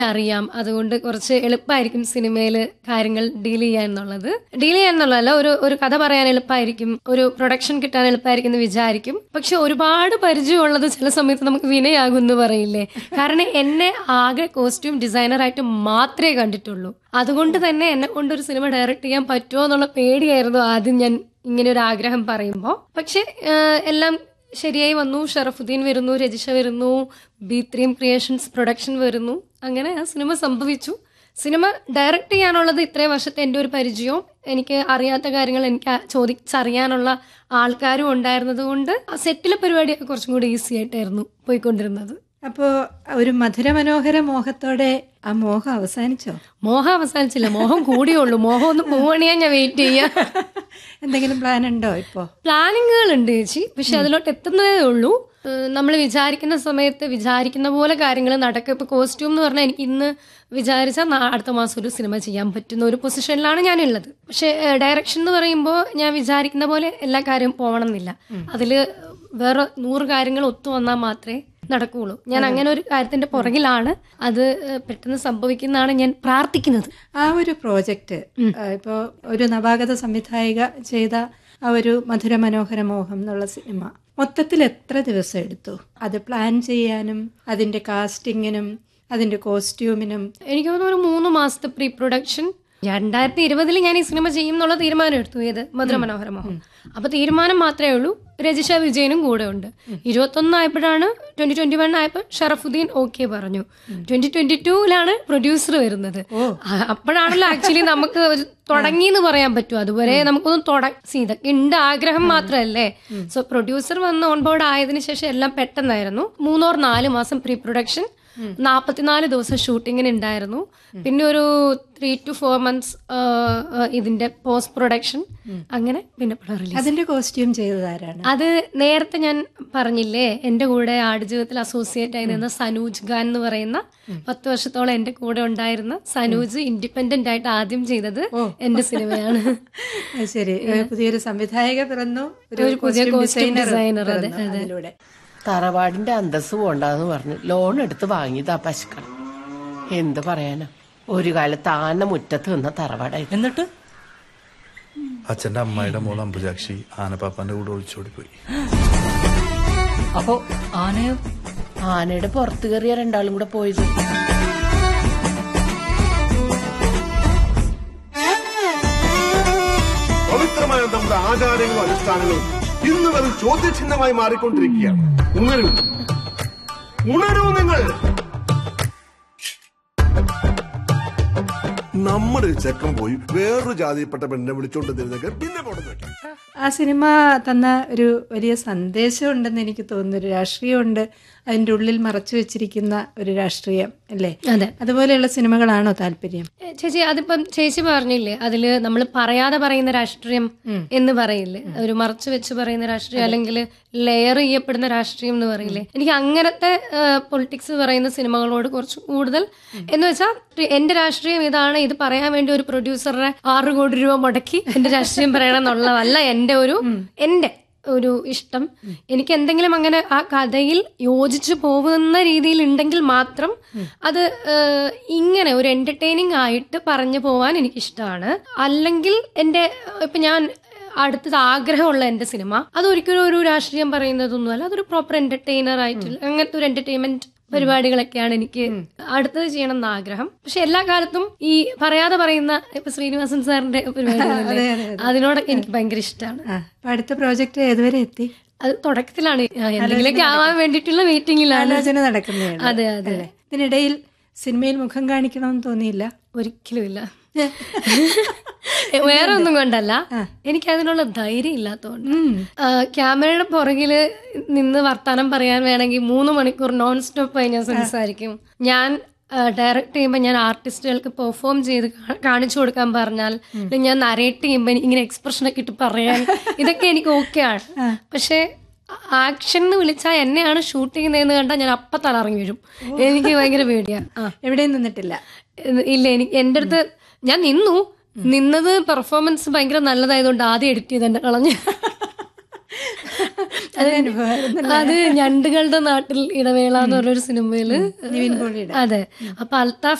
അറിയാം. അതുകൊണ്ട് കുറച്ച് എളുപ്പമായിരിക്കും സിനിമയിൽ കാര്യങ്ങൾ ഡീൽ ചെയ്യാന്നുള്ളതല്ല, ഒരു കഥ പറയാൻ എളുപ്പമായിരിക്കും, ഒരു പ്രൊഡക്ഷൻ കിട്ടാൻ എളുപ്പമായിരിക്കും എന്ന് വിചാരിക്കും. പക്ഷെ ഒരുപാട് പരിചയമുള്ളത് ചില സമയത്ത് നമുക്ക് വിനയാകും എന്ന് പറയില്ലേ. കാരണം എന്നെ ആകെ കോസ്റ്റ്യൂം ഡിസൈനറായിട്ട് മാത്രമേ കണ്ടിട്ടുള്ളൂ. അതുകൊണ്ട് തന്നെ എന്നെ കൊണ്ടൊരു സിനിമ ഡയറക്റ്റ് ചെയ്യാൻ പറ്റുമോ എന്നുള്ള പേടിയായിരുന്നു ആദ്യം ഞാൻ ഇങ്ങനെ ഒരു ആഗ്രഹം പറയുമ്പോൾ. പക്ഷെ എല്ലാം ശരിയായി വന്നു. ഷറഫുദ്ദീൻ വരുന്നു, രജിഷ വരുന്നു, B3 ക്രിയേഷൻസ് പ്രൊഡക്ഷൻ വരുന്നു. അങ്ങനെ ആ സിനിമ സംഭവിച്ചു. സിനിമ ഡയറക്റ്റ് ചെയ്യാനുള്ളത് ഇത്രയും വർഷത്തെ എൻ്റെ ഒരു പരിചയവും എനിക്ക് അറിയാത്ത കാര്യങ്ങൾ എനിക്ക് ചോദിച്ചറിയാനുള്ള ആൾക്കാരും ഉണ്ടായിരുന്നത് കൊണ്ട് സെറ്റിലെ പരിപാടിയൊക്കെ കുറച്ചും കൂടി ഈസി ആയിട്ടായിരുന്നു പോയിക്കൊണ്ടിരുന്നത്. അപ്പോൾ ഒരു മധുരമനോഹര മോഹത്തോടെ ആ മോഹം അവസാനിച്ചോ? മോഹം അവസാനിച്ചില്ല, മോഹം കൂടിയുള്ളൂ. മോഹം ഒന്ന് പോവണിയാ ഞാൻ വെയിറ്റ് ചെയ്യാം. എന്തെങ്കിലും പ്ലാൻ ഉണ്ടോ ഇപ്പോൾ? പ്ലാനിങ്ങുകളുണ്ട് ചേച്ചി, പക്ഷെ അതിലോട്ട് എത്തുന്നതേ ഉള്ളൂ. നമ്മൾ വിചാരിക്കുന്ന സമയത്ത് വിചാരിക്കുന്ന പോലെ കാര്യങ്ങൾ നടക്കും. ഇപ്പോൾ കോസ്റ്റ്യൂം എന്ന് പറഞ്ഞാൽ എനിക്ക് ഇന്ന് വിചാരിച്ചാൽ അടുത്ത മാസം ഒരു സിനിമ ചെയ്യാൻ പറ്റുന്ന ഒരു പൊസിഷനിലാണ് ഞാനുള്ളത്. പക്ഷെ ഡയറക്ഷൻ എന്ന് പറയുമ്പോൾ ഞാൻ വിചാരിക്കുന്ന പോലെ എല്ലാ കാര്യവും പോകണം എന്നില്ല. അതിൽ വേറെ 100 കാര്യങ്ങൾ ഒത്തു വന്നാൽ മാത്രമേ നടക്കുകയുള്ളൂ. ഞാൻ അങ്ങനെ ഒരു കാര്യത്തിന്റെ പുറകിലാണ്. അത് പെട്ടെന്ന് സംഭവിക്കുന്നതാണ് ഞാൻ പ്രാർത്ഥിക്കുന്നത്. ആ ഒരു പ്രോജക്റ്റ് ഇപ്പോൾ ഒരു നവാഗത സംവിധായിക ചെയ്ത ആ ഒരു മധുരമനോഹര മോഹം എന്നുള്ള സിനിമ മൊത്തത്തിൽ എത്ര ദിവസം എടുത്തു അത് പ്ലാൻ ചെയ്യാനും അതിന്റെ കാസ്റ്റിങ്ങിനും അതിന്റെ കോസ്റ്റ്യൂമിനും? എനിക്ക് തോന്നുന്നു ഒരു 3 മാസത്തെ പ്രീ പ്രൊഡക്ഷൻ. 2020 ഞാൻ ഈ സിനിമ ചെയ്യും എന്നുള്ള തീരുമാനം എടുത്തു. ഏത് മധുരമനോഹര മോഹം. അപ്പൊ തീരുമാനം മാത്രമേ ഉള്ളൂ. രജിഷ വിജയനും കൂടെ ഉണ്ട്. 21 ആയപ്പോഴാണ് 2021 ആയപ്പോൾ ഷറഫുദ്ദീൻ ഓക്കെ പറഞ്ഞു. 2022 പ്രൊഡ്യൂസർ വരുന്നത്. അപ്പോഴാണല്ലോ ആക്ച്വലി നമുക്ക് തുടങ്ങി എന്ന് പറയാൻ പറ്റും. അതുവരെ നമുക്കൊന്നും ഇതൊക്കെ ഉണ്ട്, ആഗ്രഹം മാത്രമല്ലേ. സോ പ്രൊഡ്യൂസർ വന്ന് ഓൺബോർഡ് ആയതിനു ശേഷം എല്ലാം പെട്ടെന്നായിരുന്നു. 3 or 4 മാസം പ്രീ പ്രൊഡക്ഷൻ, 44 ദിവസം ഷൂട്ടിങ്ങിന് ഉണ്ടായിരുന്നു. പിന്നെ ഒരു 3 to 4 months ഇതിന്റെ പോസ്റ്റ് പ്രൊഡക്ഷൻ. അങ്ങനെ പിന്നെ അതിന്റെ കോസ്റ്റ്യൂം ചെയ്തതാരാണ്? അത് നേരത്തെ ഞാൻ പറഞ്ഞില്ലേ, എന്റെ കൂടെ ആടുജീവിതത്തിൽ അസോസിയേറ്റ് ആയി നിന്ന സനൂജ് ഖാൻ എന്ന് പറയുന്ന 10 വർഷത്തോളം എന്റെ കൂടെ ഉണ്ടായിരുന്ന സനൂജ് ഇൻഡിപെൻഡന്റ് ആയിട്ട് ആദ്യം ചെയ്തത് എന്റെ സിനിമയാണ്. ശരി, പുതിയൊരു സംവിധായക പിറന്നു, ഒരു പുതിയ കോസ്റ്റ്യൂം ഡിസൈനർ. അതിലൂടെ തറവാടിന്റെ അന്തസ് പോണ്ടെന്ന് പറഞ്ഞ് ലോൺ എടുത്ത് വാങ്ങിയതാ പശുക്കൾ. എന്ത് പറയാനാ, ഒരു കാലത്ത് ആന മുറ്റത്ത് നിന്ന തറവാടായി. എന്നിട്ട് അച്ഛന്റെ അമ്മായിയുടെ മോൾ അമ്പുജാക്ഷി ആനപ്പാപ്പാന്റെ കൂടെ ഒളിച്ചോടി പോയി. അപ്പോ ആനയുടെ പുറത്ത് കയറിയ 2 കൂടെ പോയത്. പവിത്രമായ നമ്മുടെ ആചാരങ്ങളും അനുഷ്ഠാനങ്ങളും ഇന്ന് വെറും ചോദ്യചിഹ്നമായി മാറിക്കൊണ്ടിരിക്കുകയാണ്. ഉണരൂ നിങ്ങൾ. നമ്മുടെ ചെക്കൻ പോയി വേറൊരു ജാതിയിൽപ്പെട്ട പെണ്ണിനെ വിളിച്ചോണ്ട് തരുന്നൊക്കെ പിന്നെ പോടുന്നു. ആ സിനിമ തന്ന ഒരു വലിയ സന്ദേശം ഉണ്ടെന്ന് എനിക്ക് തോന്നുന്നു. ഒരു രാഷ്ട്രീയമുണ്ട് അതിൻ്റെ ഉള്ളിൽ മറച്ചു വെച്ചിരിക്കുന്ന ഒരു രാഷ്ട്രീയം അല്ലേ? അതെ. അതുപോലെയുള്ള സിനിമകളാണോ താല്പര്യം? ചേച്ചി, അതിപ്പം ചേച്ചി പറഞ്ഞില്ലേ, അതില് നമ്മൾ പറയാതെ പറയുന്ന രാഷ്ട്രീയം എന്ന് പറയില്ലേ, ഒരു മറച്ചു വെച്ച് പറയുന്ന രാഷ്ട്രീയം, അല്ലെങ്കിൽ ലെയർ ചെയ്യപ്പെടുന്ന രാഷ്ട്രീയം എന്ന് പറയില്ലേ. എനിക്ക് അങ്ങനത്തെ പൊളിറ്റിക്സ് പറയുന്ന സിനിമകളോട് കുറച്ച് കൂടുതൽ, എന്ന് വെച്ചാൽ എന്റെ രാഷ്ട്രീയം ഇതാണ്, ഇത് പറയാൻ വേണ്ടി ഒരു പ്രൊഡ്യൂസറുടെ 6 കോടി രൂപ മുടക്കി എന്റെ രാഷ്ട്രീയം പറയണം എന്നുള്ളതല്ല എന്റെ ഒരു ഇഷ്ടം. എനിക്ക് എന്തെങ്കിലും അങ്ങനെ ആ കഥയിൽ യോജിച്ചു പോകുന്ന രീതിയിൽ ഉണ്ടെങ്കിൽ മാത്രം അത് ഇങ്ങനെ ഒരു എന്റർടൈനിങ് ആയിട്ട് പറഞ്ഞു പോവാൻ എനിക്കിഷ്ടമാണ്. അല്ലെങ്കിൽ ഇപ്പൊ ഞാൻ അടുത്തത് ആഗ്രഹമുള്ള എന്റെ സിനിമ അതൊരിക്കലും ഒരു രാഷ്ട്രീയം പറയുന്നതൊന്നുമല്ല. അതൊരു പ്രോപ്പർ എന്റർടൈനർ ആയിട്ടുള്ള അങ്ങനത്തെ ഒരു എന്റർടൈൻമെന്റ് പരിപാടികളൊക്കെയാണ് എനിക്ക് അടുത്തത് ചെയ്യണം എന്ന് ആഗ്രഹം. പക്ഷെ എല്ലാ കാലത്തും ഈ പറയാതെ പറയുന്ന ഇപ്പൊ ശ്രീനിവാസൻ സാറിന്റെ പരിപാടികളല്ലേ, അതിനോടൊക്കെ എനിക്ക് ഭയങ്കര ഇഷ്ടമാണ്. അടുത്ത പ്രോജക്റ്റ് ഏതുവരെ എത്തി? അത് തുടക്കത്തിലാണ്, എന്തെങ്കിലുമൊക്കെ ആവാൻ വേണ്ടിയിട്ടുള്ള മീറ്റിംഗിലാണ് ആലോചന നടക്കുന്നത്. അതെ അതെ. ഇതിനിടയിൽ സിനിമയിൽ മുഖം കാണിക്കണമെന്ന് തോന്നിയില്ല? ഒരിക്കലും ഇല്ല. വേറെ ഒന്നും കൊണ്ടല്ല, എനിക്ക് അതിനുള്ള ധൈര്യം ഇല്ലാത്തതുകൊണ്ട്. ക്യാമറയുടെ പുറകില് നിന്ന് വർത്താനം പറയാൻ വേണമെങ്കിൽ 3 മണിക്കൂർ നോൺ സ്റ്റോപ്പായി ഞാൻ സംസാരിക്കും. ഞാൻ ഡയറക്റ്റ് ചെയ്യുമ്പോൾ ഞാൻ ആർട്ടിസ്റ്റുകൾക്ക് പെർഫോം ചെയ്ത് കാണിച്ചു കൊടുക്കാൻ പറഞ്ഞാൽ, ഞാൻ നരേറ്റ് ചെയ്യുമ്പോൾ ഇങ്ങനെ എക്സ്പ്രഷനൊക്കെ ഇട്ട് പറയാൻ, ഇതൊക്കെ എനിക്ക് ഓക്കെയാണ്. പക്ഷെ ആക്ഷൻ എന്ന് വിളിച്ചാൽ എന്നെയാണ് ഷൂട്ട് ചെയ്യുന്നതെന്ന് കണ്ടാൽ ഞാൻ അപ്പം തലറങ്ങി വീഴും. എനിക്ക് ഭയങ്കര പേടിയാണ്. എവിടെയും നിന്നിട്ടില്ല? ഇല്ല, എനിക്ക് എൻ്റെ അടുത്ത് ഞാൻ നിന്നത് പെർഫോമൻസ് ഭയങ്കര നല്ലതായതുകൊണ്ട് ആദ്യം എഡിറ്റ് ചെയ്ത് എന്നെ കളഞ്ഞു. അത് ഞണ്ടുകളുടെ നാട്ടിൽ ഇടവേള എന്ന് പറഞ്ഞൊരു സിനിമയില് നിവിൻ പോളിയുടെ. അതെ. അപ്പൊ അൽത്താഫ്